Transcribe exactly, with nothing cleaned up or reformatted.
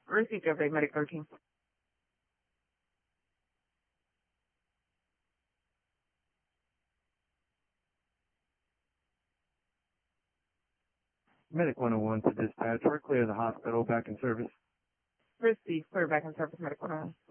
Received update, Medic thirteen. Medic one oh one to dispatch. We're clear of the hospital. Back in service. Received, clear back in service, Medic one oh one.